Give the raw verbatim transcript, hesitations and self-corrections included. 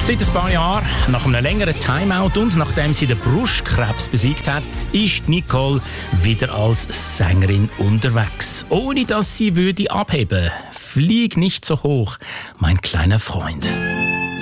Seit ein paar Jahren, nach einem längeren Timeout und nachdem sie den Brustkrebs besiegt hat, ist Nicole wieder als Sängerin unterwegs. Ohne dass sie würde abheben. Flieg nicht so hoch, mein kleiner Freund.